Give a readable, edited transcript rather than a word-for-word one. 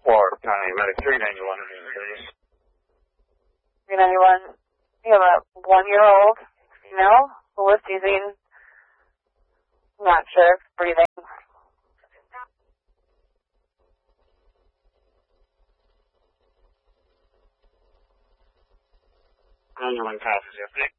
Or County Medic 391 in the city. 391. You have a 1-year-old female who was seizing, not sure, breathing. 91 copies, yes.